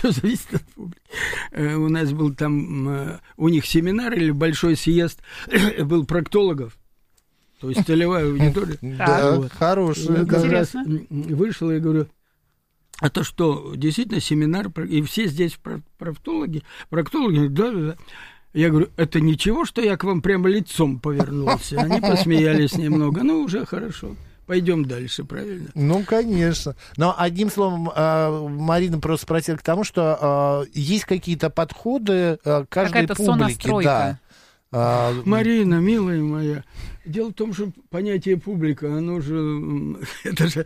все зависит от публики. У нас был там, у них семинар или большой съезд был проктологов, то есть целевая аудитория. Да, хорошая. Интересно. Вышел и говорю, а то что, действительно семинар, и все здесь проктологи, да. Я говорю, это ничего, что я к вам прямо лицом повернулся? Они посмеялись немного, ну, уже хорошо. Пойдем дальше, правильно? Ну, конечно. Но одним словом, Марина просто спросила к тому, что есть какие-то подходы каждой какая-то публике. сонастройка. Да. Марина, милая моя, дело в том, что понятие публика, оно же, это же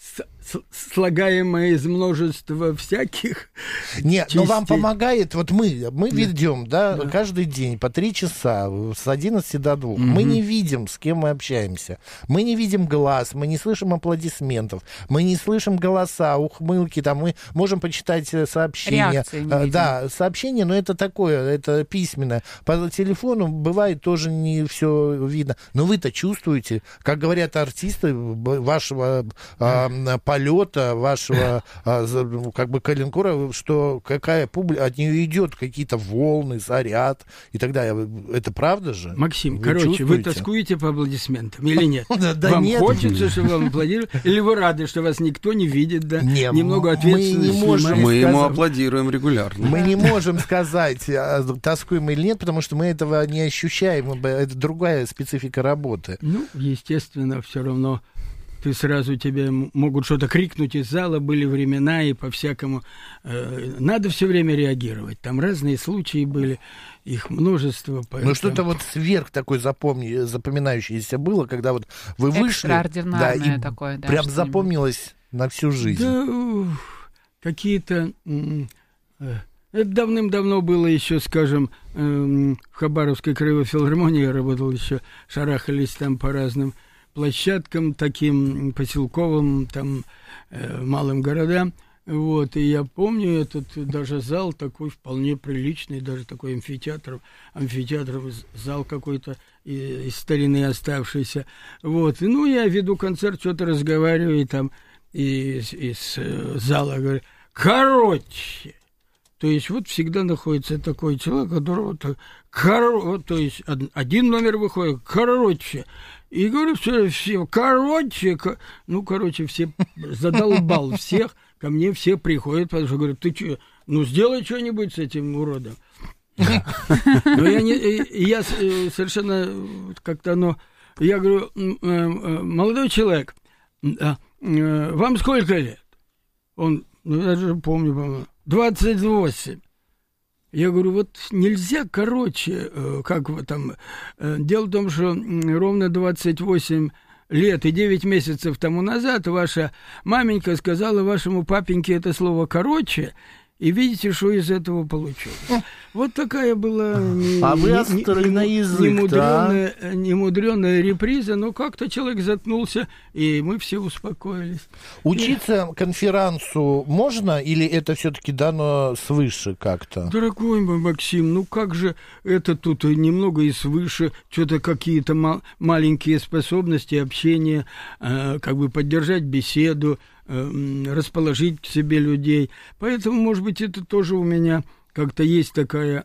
слагаемое из множества всяких Нет, частей. но вам помогает, вот мы ведем, да, каждый день по 3 часа, с 11 до 2. Мы не видим, с кем мы общаемся. Мы не видим глаз, мы не слышим аплодисментов, мы не слышим голоса, ухмылки, там мы можем почитать сообщения. Реакции не видим. Да, сообщения, но это такое, это письменное. По телефону бывает тоже не все видно. Но вы-то чувствуете, как говорят артисты, вашего полета, вашего как бы калинкора, что какая публика, от нее идет какие-то волны, заряд и так далее. Это правда же? Максим, Вы короче, чувствуете? вы тоскуете по аплодисментам или нет? Да Вам нет. хочется, чтобы вам аплодировали? Или вы рады, что вас никто не видит, да? Не, Немного ответственности. мы не можем Мы ему сказать. аплодируем регулярно. Мы не можем сказать, тоскуем или нет, потому что мы этого не ощущаем. Это другая специфика работы. Ну, естественно, все равно ты сразу тебе могут что-то крикнуть из зала, были времена и по-всякому. Надо все время реагировать. Там разные случаи были, их множество. Поэтому... Ну, что-то вот сверх такой запоминающееся было, когда вот вы вышли, экстраординарное и такое, да, прям что-нибудь. запомнилось на всю жизнь. Да, какие-то... Это давным-давно было еще, скажем, в Хабаровской краевой филармонии я работал еще, шарахались там по разным площадкам, таким поселковым, там, малым городам. Вот, и я помню этот даже зал такой вполне приличный, даже такой амфитеатр зал какой-то из старины оставшийся. Вот, и, ну, я веду концерт, что-то разговариваю, и там из зала говорю, короче... То есть вот всегда находится такой человек, которого то есть один номер выходит, короче. И говорю, все, короче, все задолбал всех, ко мне все приходят, потому что говорят, ты что, ну сделай что-нибудь с этим уродом. Но я совершенно как-то я говорю, молодой человек, вам сколько лет? Он, я же помню, по-моему, 28. Я говорю, вот нельзя, короче, как вы там... Дело в том, что ровно 28 лет и 9 месяцев тому назад ваша маменька сказала вашему папеньке это слово «короче», и видите, что из этого получилось. Вот такая была немудренная реприза, но как-то человек заткнулся, и мы все успокоились. Учиться конферансу можно, или это все-таки дано свыше как-то? Дорогой мой Максим, ну как же это тут немного и свыше, что-то какие-то маленькие способности общения, как бы поддержать беседу, расположить к себе людей. Поэтому, может быть, это тоже у меня как-то есть такой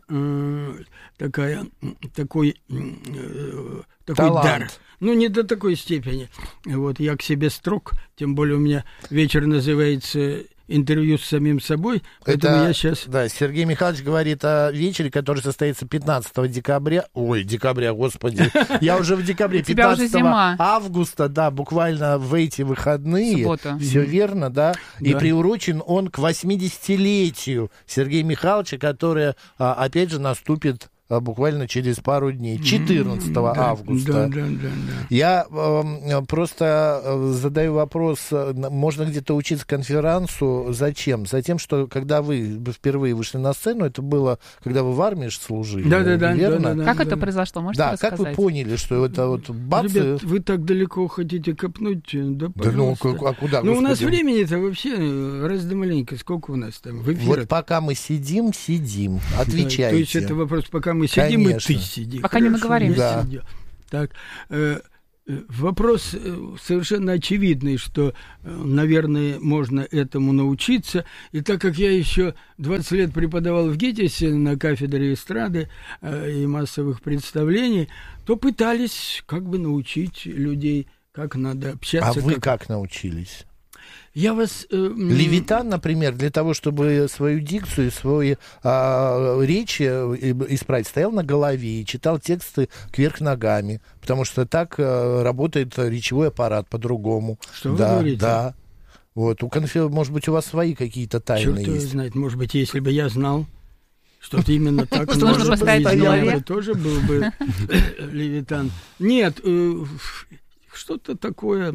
дар. Ну, не до такой степени. Вот, я к себе строг, тем более у меня вечер называется «Интервью с самим собой», поэтому это, я сейчас... Да, Сергей Михайлович говорит о вечере, который состоится 15 декабря. Ой, декабря, господи. Я уже в декабре. 15 августа, да, буквально в эти выходные. Все верно, да. И приурочен он к 80-летию Сергея Михайловича, которое, опять же, наступит буквально через пару дней, 14 августа. Да. Я просто задаю вопрос, можно где-то учиться конферансу, зачем? Затем, что когда вы впервые вышли на сцену, это было, когда вы в армии служили, верно? Да. Как это произошло, можете рассказать? Как вы поняли, что это вот бац... Ребят, вы так далеко хотите копнуть? Да, пожалуйста. А куда, у нас времени-то вообще раз-да маленько. Сколько у нас там в эфире? Вот пока мы сидим, отвечайте. То есть это вопрос, пока мы сидим, конечно. И ты сиди. Пока не наговоримся. Да. Так, Вопрос совершенно очевидный, что, наверное, можно этому научиться. И так как я еще 20 лет преподавал в ГИТИСе на кафедре эстрады и массовых представлений, то пытались как бы научить людей, как надо общаться. А вы как научились? Я вас... Левитан, например, для того, чтобы свою дикцию, свою речь исправить, стоял на голове и читал тексты кверх ногами, потому что так работает речевой аппарат по-другому. Что вы говорите? Да. Вот. Может быть, у вас свои какие-то тайны Черт есть. его знает, может быть, если бы я знал, что-то именно так, можно поставить на голове. Тоже был бы Левитан. Нет, что-то такое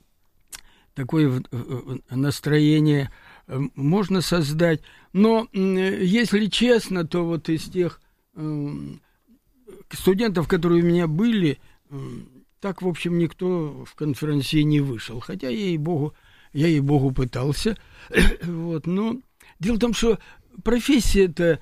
настроение можно создать. Но, если честно, то вот из тех студентов, которые у меня были, так, в общем, никто в конференции не вышел. Хотя, ей-богу, пытался. Вот, но дело в том, что профессия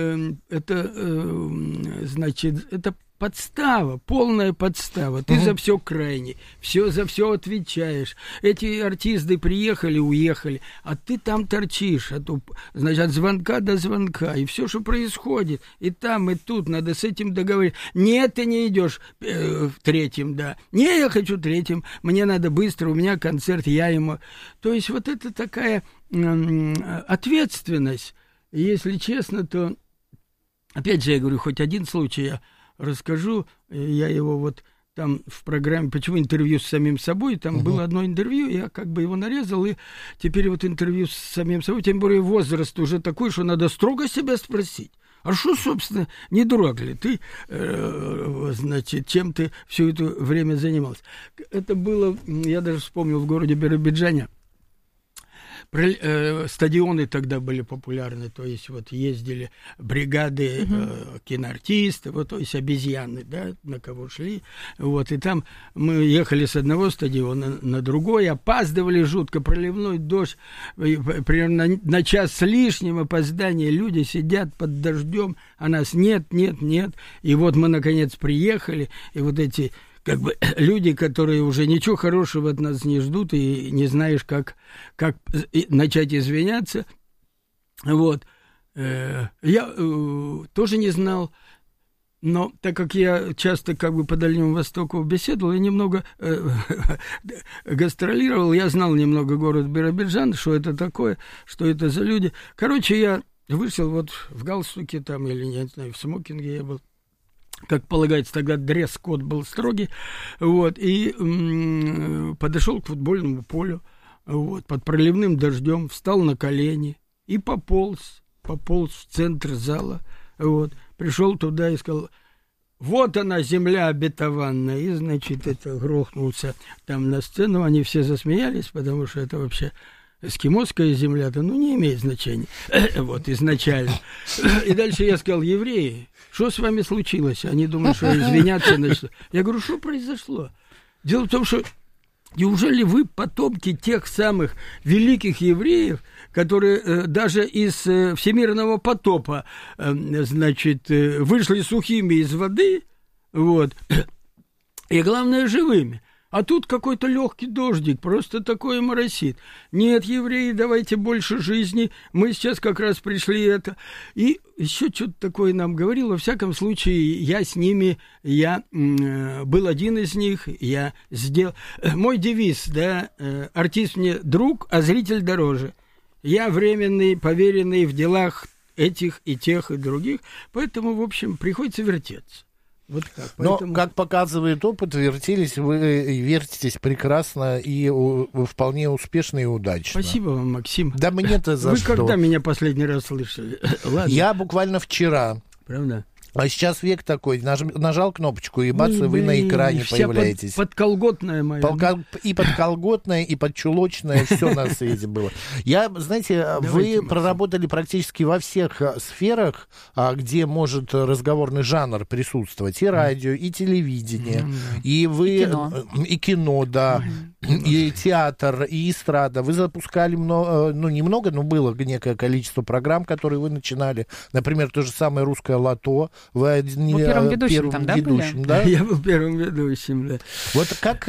значит, это подстава, полная подстава. Ты за все крайний, за все отвечаешь. Эти артисты приехали, уехали, а ты там торчишь, значит, от звонка до звонка. И все, что происходит, и там, и тут, надо с этим договориться. Нет, ты не идешь третьим, да. Не, я хочу третьим, мне надо быстро, у меня концерт, я ему... То есть вот это такая ответственность. Если честно, то, опять же, я говорю, хоть один случай я расскажу, я его вот там в программе «Почему интервью с самим собой», там было одно интервью, я как бы его нарезал, и теперь вот интервью с самим собой, тем более возраст уже такой, что надо строго себя спросить. А что, собственно, не дурак ли ты, значит, чем ты все это время занимался? Это было, я даже вспомнил, в городе Биробиджане. Стадионы тогда были популярны, то есть вот ездили бригады киноартистов, вот, то есть обезьяны, да, на кого шли, вот, и там мы ехали с одного стадиона на другой, опаздывали жутко, проливной дождь, примерно на час с лишним опоздание, люди сидят под дождем, а нас нет, и вот мы, наконец, приехали, и вот эти... как бы люди, которые уже ничего хорошего от нас не ждут, и не знаешь, как начать извиняться. Вот. Я тоже не знал, но так как я часто как бы по Дальнему Востоку беседовал, я немного гастролировал, я знал немного город Биробиджан, что это такое, что это за люди. Короче, я вышел вот в галстуке там, или, не знаю, в смокинге я был. Как полагается, тогда дресс-код был строгий, вот, и подошел к футбольному полю, вот, под проливным дождем, встал на колени и пополз в центр зала, вот, пришел туда и сказал: вот она, земля обетованная, и, значит, это грохнулся там на сцену, они все засмеялись, потому что это вообще... эскимосская земля-то, не имеет значения, вот, изначально. И дальше я сказал: евреи, что с вами случилось? Они думают, что извиняться начнут. Я говорю: что произошло? Дело в том, что неужели вы потомки тех самых великих евреев, которые даже из всемирного потопа, значит, вышли сухими из воды, вот, и, главное, живыми? А тут какой-то легкий дождик, просто такое моросит. Нет, евреи, давайте больше жизни. Мы сейчас как раз пришли это. И еще что-то такое нам говорил. Во всяком случае, я с ними, я был один из них, я сделал... Мой девиз, да, артист мне друг, а зритель дороже. Я временный, поверенный в делах этих и тех и других, поэтому, в общем, приходится вертеться. Вот так. Поэтому... Но, как показывает опыт, вертитесь прекрасно и вполне успешно и удачно. Спасибо вам, Максим. Да мне-то за что. Вы когда меня последний раз слышали? Ладно. Я буквально вчера. Правда? А сейчас век такой, нажал кнопочку, и бац, вы на экране появляетесь. Подколготная моя. И подколготная, и подчулочная, все на свете было. Знаете, вы проработали практически во всех сферах, где может разговорный жанр присутствовать. И радио, и телевидение, и кино, да, и театр, и эстрада. Вы запускали немного, но было некое количество программ, которые вы начинали. Например, то же самое «Русское лото». вы первым ведущим там, да, ведущим, да? Я был первым ведущим, да. Вот как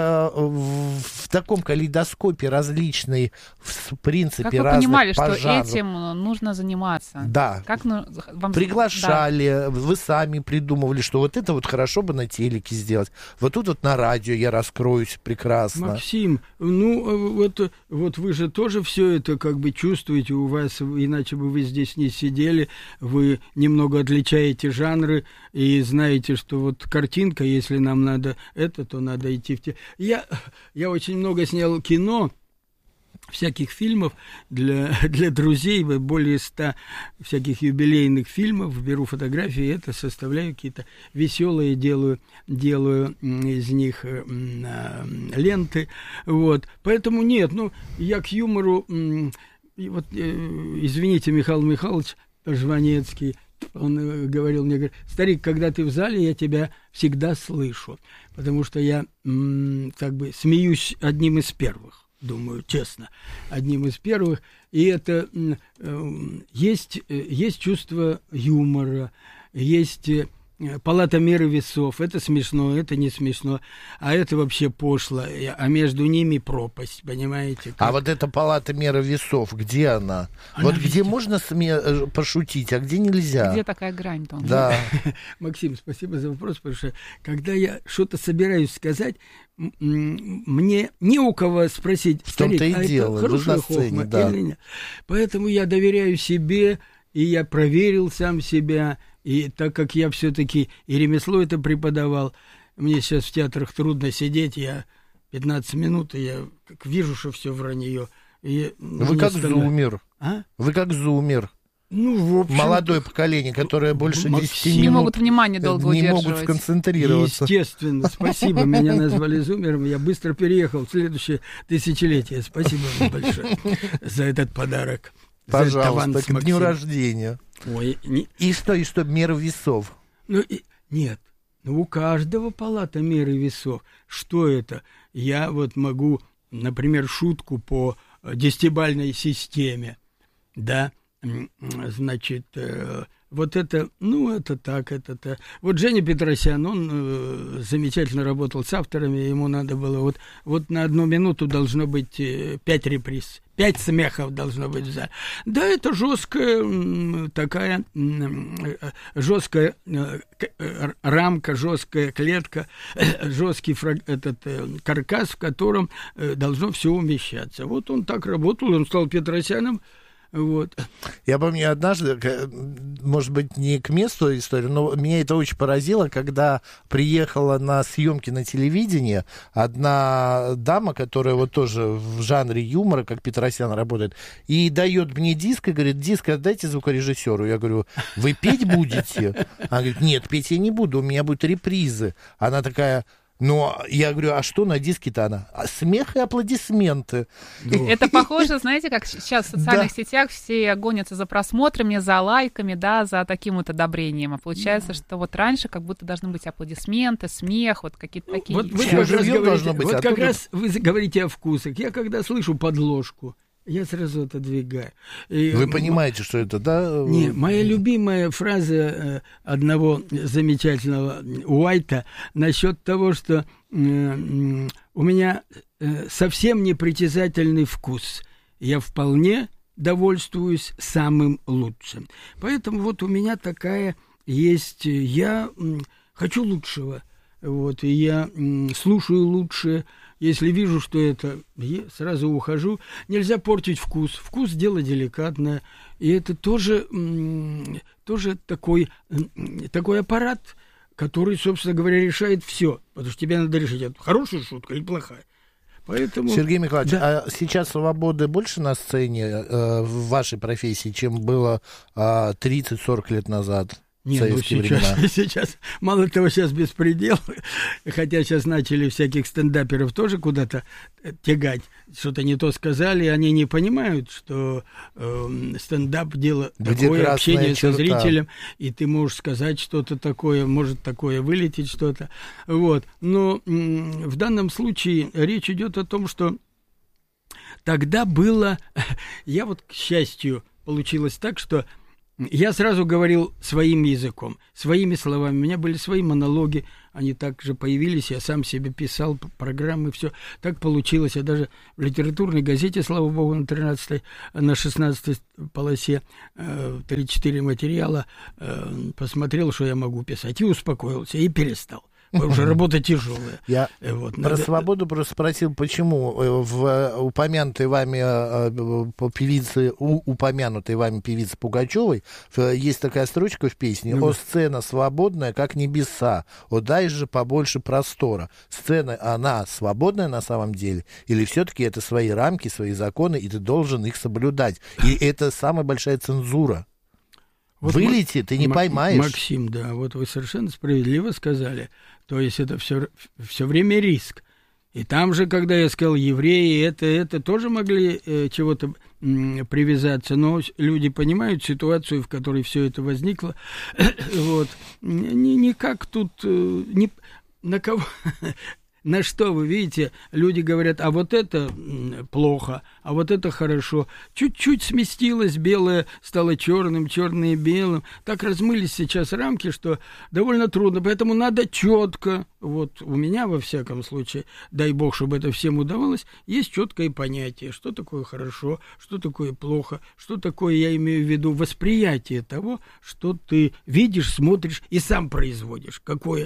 в таком калейдоскопе различной, в принципе, как вы разных понимали, по что жанру, этим нужно заниматься? Да. Как вам... Приглашали, вы сами придумывали, что вот это вот хорошо бы на телеке сделать. Вот тут вот на радио я раскроюсь прекрасно. Максим, ну вот вы же тоже все это как бы чувствуете, у вас, иначе бы вы здесь не сидели, вы немного отличаете жанры и знаете, что вот картинка, если нам надо это, то надо идти в те... Я очень много снял кино, всяких фильмов для друзей, более 100 всяких юбилейных фильмов, беру фотографии, это составляю какие-то веселые, делаю из них ленты, вот, поэтому нет, я к юмору, вот, извините, Михаил Михайлович Жванецкий, он говорил мне, говорит: старик, когда ты в зале, я тебя всегда слышу, потому что я как бы смеюсь одним из первых. Думаю, честно, одним из первых. И это есть чувство юмора, есть палата меры весов. Это смешно, это не смешно, а это вообще пошло. А между ними пропасть, понимаете? Как? А вот эта палата меры весов, где она? Вот где можно пошутить, а где нельзя? Где такая грань-то? Да. Максим, спасибо за вопрос, потому что когда я что-то собираюсь сказать, мне не у кого спросить, старик, а это хорошая хохма или нет. Поэтому я доверяю себе, и я проверил сам себя, и так как я все-таки и ремесло это преподавал, мне сейчас в театрах трудно сидеть, я 15 минут, и я как вижу, что все вранье. Вы как зумер. А? Вы как зумер. Ну, в общем, молодое поколение, которое больше 10 минут не могут внимание долго не могут сконцентрироваться. Естественно, спасибо. Меня назвали зумером, я быстро переехал в следующее тысячелетие. Спасибо вам большое за этот подарок. Пожалуйста, к дню рождения. Ой, и что, мера весов? Нет, у каждого палата меры весов. Что это? Я вот могу, например, шутку по 10-бальной системе, да, значит, вот это, это так, это так. Вот Женя Петросян, он замечательно работал с авторами, ему надо было, вот на 1 минуту должно быть 5 реприз, 5 смехов должно быть в зале. Да, это жесткая такая, жесткая рамка, жесткая клетка, жесткий каркас, в котором должно все умещаться. Вот он так работал, он стал Петросяном. Вот. Я помню однажды, может быть, не к месту историю, но меня это очень поразило, когда приехала на съемки на телевидении одна дама, которая вот тоже в жанре юмора, как Петросян работает, и дает мне диск и говорит: диск отдайте звукорежиссеру. Я говорю: вы петь будете? Она говорит: нет, петь я не буду, у меня будут репризы. Она такая... Но я говорю: а что на диске-то она? Смех и аплодисменты. Это похоже, знаете, как сейчас в социальных сетях все гонятся за просмотрами, за лайками, да, за таким вот одобрением. А получается, что вот раньше как будто должны быть аплодисменты, смех, вот какие-то такие... Вот как раз вы говорите о вкусах. Я когда слышу подложку, я сразу отодвигаю. Вы понимаете, что это, да? Не, моя любимая фраза одного замечательного Уайта насчет того, что у меня совсем непритязательный вкус. Я вполне довольствуюсь самым лучшим. Поэтому вот у меня такая есть... Я хочу лучшего. Вот, и я слушаю лучше. Если вижу, что это, я сразу ухожу. Нельзя портить вкус. Вкус – дело деликатное. И это тоже такой аппарат, который, собственно говоря, решает все. Потому что тебе надо решить, это хорошая шутка или плохая. Поэтому... Сергей Михайлович, а сейчас свободы больше на сцене в вашей профессии, чем было 30-40 лет назад? Нет, сейчас, мало того, сейчас беспредел, хотя сейчас начали всяких стендаперов тоже куда-то тягать, что-то не то сказали, они не понимают, что стендап — дело такое, общение со зрителем, и ты можешь сказать что-то такое, может такое вылететь что-то, вот. Но в данном случае речь идет о том, что тогда было, я вот, к счастью, получилось так, что я сразу говорил своим языком, своими словами. У меня были свои монологи, они также появились, я сам себе писал программы, все так получилось. Я даже в литературной газете, слава богу, на 13-й, на 16-й полосе 3-4 материала посмотрел, что я могу писать, и успокоился, и перестал. Потому что работа тяжелая. Я про свободу просто спросил, почему в упомянутой вами певице Пугачевой есть такая строчка в песне: «О, сцена свободная, как небеса, о, дай же побольше простора». Сцена, она свободная на самом деле? Или все-таки это свои рамки, свои законы, и ты должен их соблюдать? И это самая большая цензура. Вот вылети, ты не поймаешь. Максим, да, вот вы совершенно справедливо сказали. То есть это все время риск. И там же, когда я сказал евреи, это тоже могли чего-то привязаться, но люди понимают ситуацию, в которой все это возникло. Вот. Никак тут на кого... На что, вы видите, люди говорят, а вот это плохо, а вот это хорошо. Чуть-чуть сместилось, белое стало черным, черное белым. Так размылись сейчас рамки, что довольно трудно. Поэтому надо четко, вот у меня во всяком случае, дай бог, чтобы это всем удавалось, есть четкое понятие, что такое хорошо, что такое плохо, что такое, я имею в виду, восприятие того, что ты видишь, смотришь и сам производишь.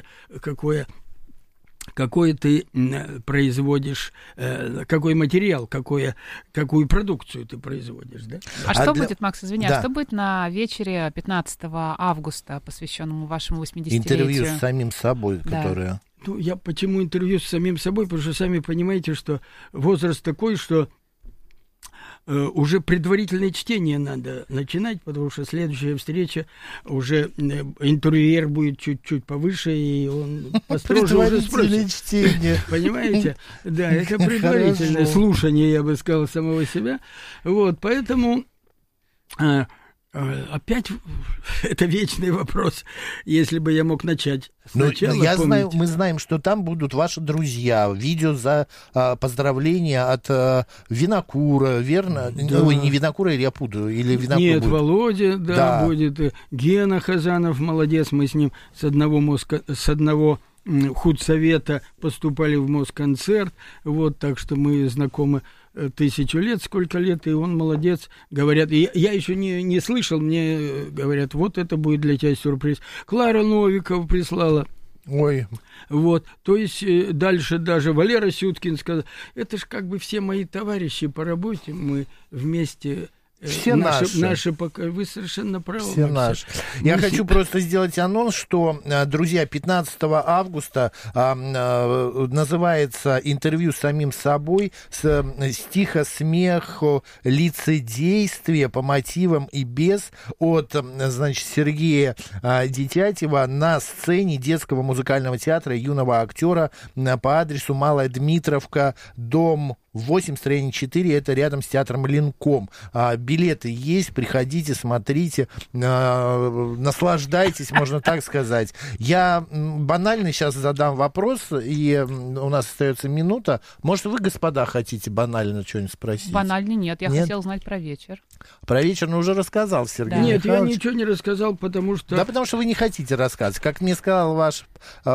Какой ты производишь, какой материал, какую продукцию ты производишь, да? Что будет, Макс, извини, что будет на вечере 15 августа, посвященному вашему 80-летию? Интервью с самим собой, которое... Ну, я почему интервью с самим собой? Потому что сами понимаете, что возраст такой, что уже предварительное чтение надо начинать, потому что следующая встреча уже интервьюер будет чуть-чуть повыше, и он построже уже спросит. Чтение. Понимаете? Да, это предварительное слушание, я бы сказал, самого себя. Вот, поэтому... Опять это вечный вопрос, если бы я мог начать сначала. Мы знаем, что там будут ваши друзья, видео за поздравления от Винокура, верно? Да. Ой, не Винокура, я путаю, или Винокур. Нет, будет? Володя, да, будет. Гена Хазанов, молодец, мы с ним с одного худсовета поступали в Москонцерт, вот, так что мы знакомы 1000 лет, сколько лет, и он молодец, говорят, я еще не слышал, мне говорят, вот это будет для тебя сюрприз. Клара Новикова прислала. Ой. Вот, то есть дальше даже Валера Сюткин сказал, это же как бы все мои товарищи по работе, мы вместе... Все наши. Вы совершенно правы. Все наши. Я хочу просто сделать анонс, что, друзья, 15 августа называется интервью с самим собой, стихо, смех, лицедействие по мотивам и без от, значит, Сергея Дитятева на сцене детского музыкального театра юного актера по адресу Малая Дмитровка, дом 8, строение 4, это рядом с театром Ленком. Билеты есть, приходите, смотрите, наслаждайтесь, можно так сказать. Я банально сейчас задам вопрос, и у нас остается минута. Может, вы, господа, хотите банально что-нибудь спросить? Банально нет, я хотела узнать про вечер. Про вечер, ну, уже рассказал Сергей Михайлович. Нет, я ничего не рассказал, потому что... Да, потому что вы не хотите рассказывать. Как мне сказал ваш,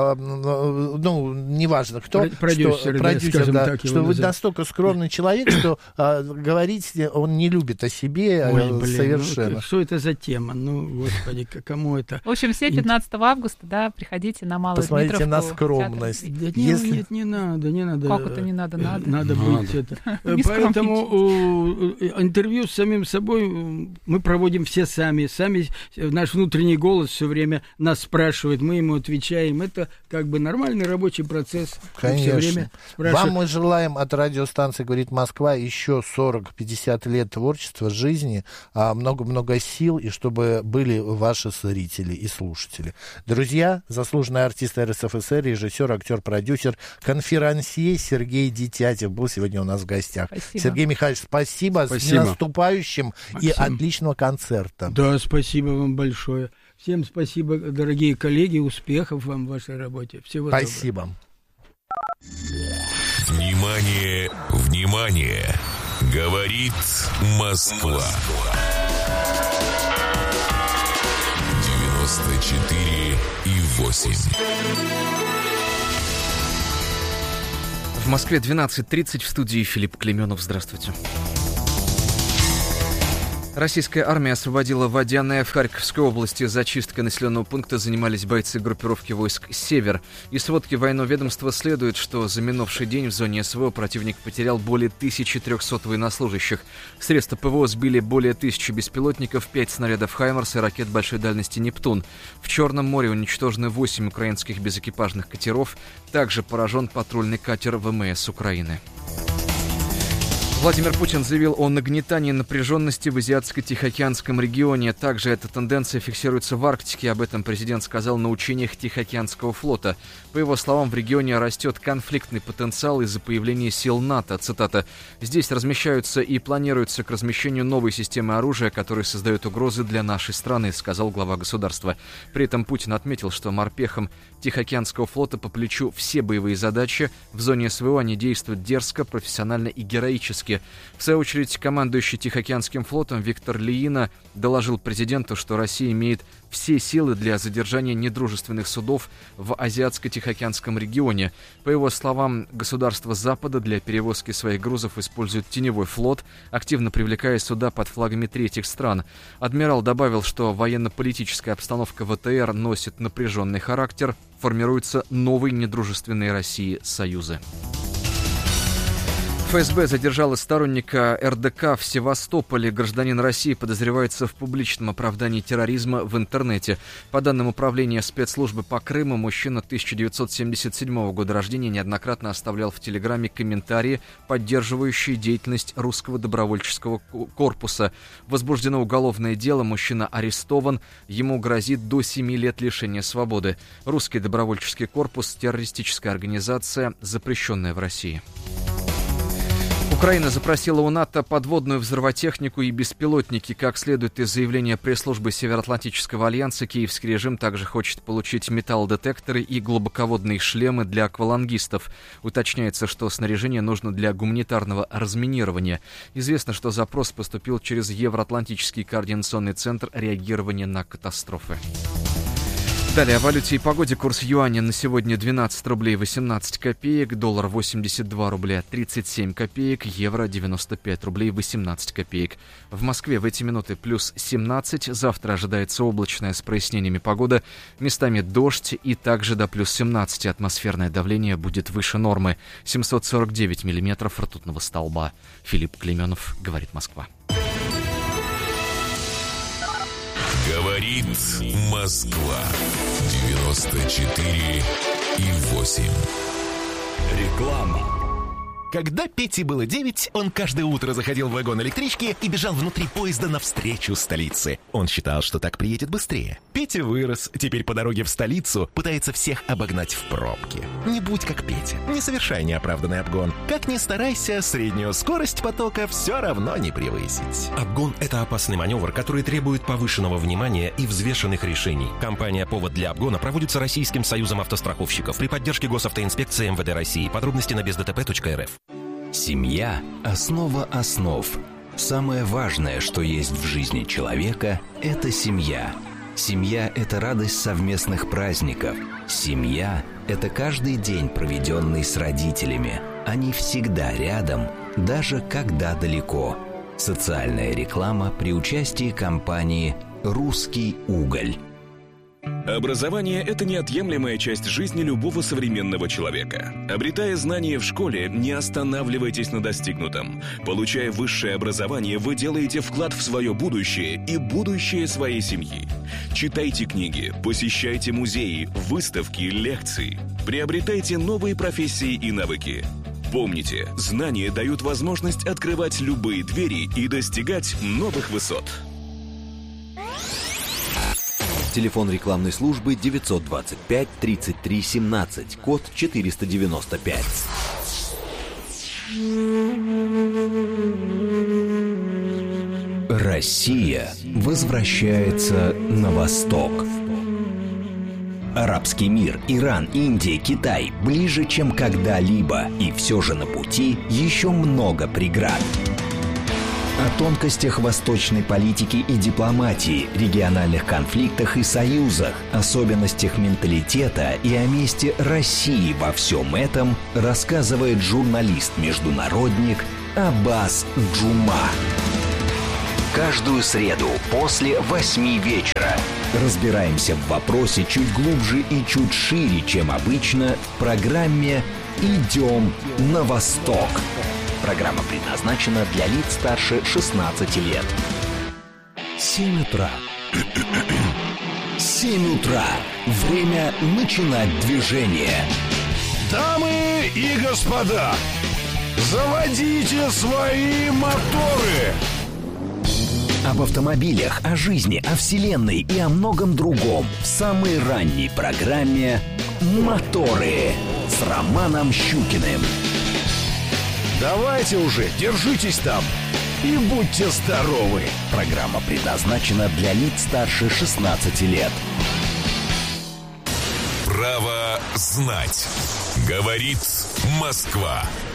неважно кто, продюсер, да, так что вы настолько скромный человек, что говорить он не любит о себе. Ой, совершенно. Ну, что это за тема? Ну, господи, кому это? В общем, все 15 августа, да, приходите на Малую Дмитровку. Посмотрите на скромность. Нет, не надо. Как это не надо? Надо быть это. Поэтому интервью с самим собой мы проводим все сами. Наш внутренний голос все время нас спрашивает, мы ему отвечаем. Это как бы нормальный рабочий процесс. Конечно. Все время вам мы желаем от радиостанции «Говорит Москва» еще 40-50 лет творчества, жизни, много-много сил, и чтобы были ваши зрители и слушатели. Друзья, заслуженный артист РСФСР, режиссер, актер, продюсер, конферансье Сергей Дитятев был сегодня у нас в гостях. Спасибо. Сергей Михайлович, спасибо. С наступающим, Максим. И отличного концерта. Да, спасибо вам большое. Всем спасибо, дорогие коллеги, успехов вам в вашей работе. Всего доброго. Спасибо. Внимание, внимание! Говорит Москва. и 8. В Москве 12:30, в студии Филипп Клеменов. Здравствуйте. Российская армия освободила Водяное в Харьковской области. Зачисткой населенного пункта занимались бойцы группировки войск «Север». Из сводки военного ведомства следует, что за минувший день в зоне СВО противник потерял более 1300 военнослужащих. Средства ПВО сбили более 1000 беспилотников, 5 снарядов «Хаймарс» и ракет большой дальности «Нептун». В Черном море уничтожены 8 украинских безэкипажных катеров. Также поражен патрульный катер ВМС Украины. Владимир Путин заявил о нагнетании напряженности в Азиатско-Тихоокеанском регионе. Также эта тенденция фиксируется в Арктике. Об этом президент сказал на учениях Тихоокеанского флота. По его словам, в регионе растет конфликтный потенциал из-за появления сил НАТО. Цитата. «Здесь размещаются и планируются к размещению новой системы оружия, которые создают угрозы для нашей страны», сказал глава государства. При этом Путин отметил, что морпехам Тихоокеанского флота по плечу все боевые задачи. В зоне СВО они действуют дерзко, профессионально и героически. В свою очередь, командующий Тихоокеанским флотом Виктор Лиина доложил президенту, что Россия имеет все силы для задержания недружественных судов в Азиатско-Тихоокеанском регионе. По его словам, государства Запада для перевозки своих грузов используют теневой флот, активно привлекая суда под флагами третьих стран. Адмирал добавил, что военно-политическая обстановка в ВТР носит напряженный характер, формируются новые недружественные России союзы. ФСБ задержала сторонника РДК в Севастополе. Гражданин России подозревается в публичном оправдании терроризма в интернете. По данным Управления спецслужбы по Крыму, мужчина 1977 года рождения неоднократно оставлял в Телеграме комментарии, поддерживающие деятельность русского добровольческого корпуса. Возбуждено уголовное дело, мужчина арестован, ему грозит до 7 лет лишения свободы. Русский добровольческий корпус – террористическая организация, запрещенная в России. Украина запросила у НАТО подводную взрывотехнику и беспилотники. Как следует из заявления пресс-службы Североатлантического альянса, киевский режим также хочет получить металлодетекторы и глубоководные шлемы для аквалангистов. Уточняется, что снаряжение нужно для гуманитарного разминирования. Известно, что запрос поступил через Евроатлантический координационный центр реагирования на катастрофы. Далее о валюте и погоде. Курс юаня на сегодня 12 рублей 18 копеек, доллар 82 рубля 37 копеек, евро 95 рублей 18 копеек. В Москве в эти минуты плюс 17, завтра ожидается облачная с прояснениями погода, местами дождь и также до плюс 17 атмосферное давление будет выше нормы, 749 миллиметров ртутного столба. Филипп Клеменов, говорит Москва. Говорит Москва. 94,8. Реклама. Когда Пете было 9, он каждое утро заходил в вагон электрички и бежал внутри поезда навстречу столице. Он считал, что так приедет быстрее. Петя вырос, теперь по дороге в столицу пытается всех обогнать в пробке. Не будь как Петя, не совершай неоправданный обгон. Как ни старайся, среднюю скорость потока все равно не превысить. Обгон – это опасный маневр, который требует повышенного внимания и взвешенных решений. Компания «Повод для обгона» проводится Российским союзом автостраховщиков при поддержке Госавтоинспекции МВД России. Подробности на бездтп.рф. Семья – основа основ. Самое важное, что есть в жизни человека – это семья. Семья – это радость совместных праздников. Семья – это каждый день, проведенный с родителями. Они всегда рядом, даже когда далеко. Социальная реклама при участии компании «Русский уголь». Образование – это неотъемлемая часть жизни любого современного человека. Обретая знания в школе, не останавливайтесь на достигнутом. Получая высшее образование, вы делаете вклад в свое будущее и будущее своей семьи. Читайте книги, посещайте музеи, выставки, лекции. Приобретайте новые профессии и навыки. Помните, знания дают возможность открывать любые двери и достигать новых высот. Телефон рекламной службы 925-33-17, код 495. Россия возвращается на восток. Арабский мир, Иран, Индия, Китай ближе, чем когда-либо. И все же на пути еще много преград. О тонкостях восточной политики и дипломатии, региональных конфликтах и союзах, особенностях менталитета и о месте России во всем этом рассказывает журналист-международник Аббас Джума. Каждую среду после 8 вечера разбираемся в вопросе чуть глубже и чуть шире, чем обычно, в программе «Идем на восток». Программа предназначена для лиц старше 16 лет. 7 утра. 7 утра. Время начинать движение. Дамы и господа, заводите свои моторы! Об автомобилях, о жизни, о вселенной и о многом другом в самой ранней программе «Моторы» с Романом Щукиным. Давайте уже, держитесь там и будьте здоровы. Программа предназначена для лиц старше 16 лет. Право знать. Говорит Москва.